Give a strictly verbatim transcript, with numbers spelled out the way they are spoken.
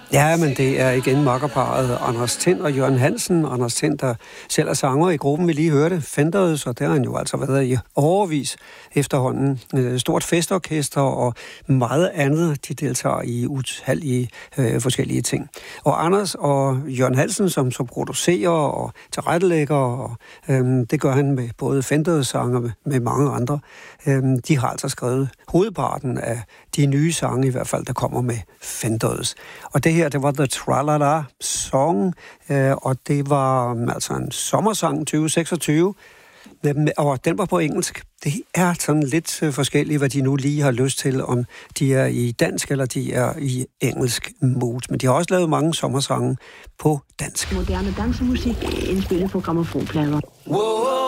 Ja, men det er igen makkerparret Anders Tind og Jørgen Hansen. Anders Tind, der selv er sanger i gruppen, vi lige hørte, Fenders, og der har han jo altså været i overvis efterhånden. Stort festorkester og meget andet. De deltager i utallige øh, forskellige ting. Og Anders og Jørgen Hansen, som så producerer og tilrettelægger, og øh, det gør han med både Fenders-sanger med, med mange andre. Øh, de har altså skrevet hovedparten af de nye sange, i hvert fald, der kommer med Fenders. Og det her, det var The Tralala Song, øh, og det var um, altså en sommersang tyve seksogtyve, og den var på engelsk. Det er sådan lidt øh, forskelligt, hvad de nu lige har lyst til, om de er i dansk eller de er i engelsk mood. Men de har også lavet mange sommersange på dansk. Moderne dansemusik indspillet på grammofonplader. Wow.